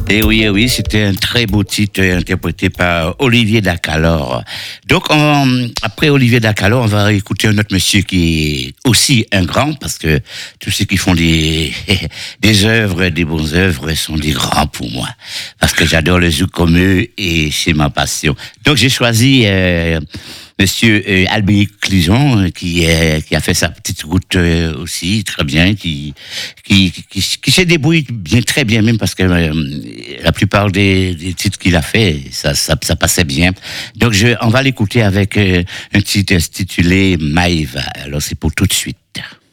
Et oui, c'était un très beau titre interprété par Olivier Dacalor. Donc, après Olivier Dacalor, on va écouter un autre monsieur qui est aussi un grand, parce que tous ceux qui font des œuvres, des bonnes œuvres, sont des grands pour moi. Parce que j'adore le zouk comme eux et c'est ma passion. Donc, j'ai choisi Monsieur Albert Clison, qui a fait sa petite route aussi très bien, qui se débrouille bien, très bien même, parce que la plupart des titres qu'il a fait, ça passait bien. Donc on va l'écouter avec un titre intitulé Maïva. Alors c'est pour tout de suite.